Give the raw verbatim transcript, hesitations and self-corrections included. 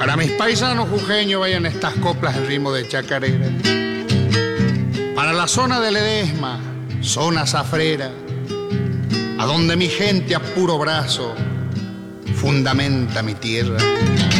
Para mis paisanos jujeños vayan estas coplas en ritmo de chacarera. Para la zona de Ledesma, zona zafrera, a donde mi gente a puro brazo fundamenta mi tierra.